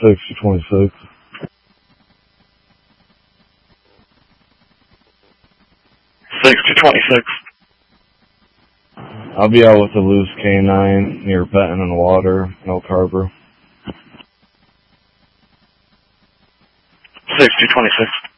6-226. 6-226. I'll be out with a loose canine near Benton and Water, Elk Harbor. 6-226.